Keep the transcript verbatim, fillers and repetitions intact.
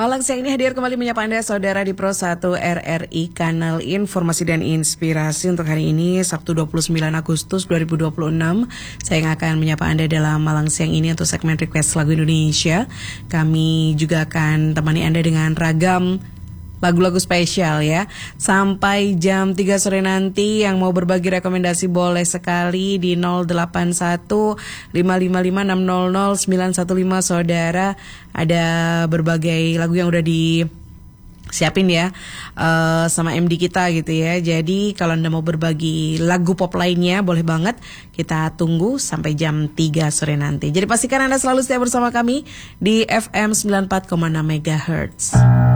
Malang siang ini hadir kembali menyapa Anda saudara di Pro satu R R I Kanal Informasi dan Inspirasi. Untuk hari ini Sabtu dua puluh sembilan Agustus dua ribu dua puluh enam, saya yang akan menyapa Anda dalam Malang siang ini untuk segmen Request Lagu Indonesia. Kami juga akan temani Anda dengan ragam lagu-lagu spesial ya. Sampai jam tiga sore nanti yang mau berbagi rekomendasi boleh sekali di nol delapan satu lima lima lima enam nol nol sembilan satu lima saudara. Ada berbagai lagu yang udah di siapin ya uh, sama M D kita gitu ya. Jadi kalau Anda mau berbagi lagu pop lainnya boleh banget. Kita tunggu sampai jam tiga sore nanti. Jadi pastikan Anda selalu setia bersama kami di F M sembilan puluh empat koma enam megahertz.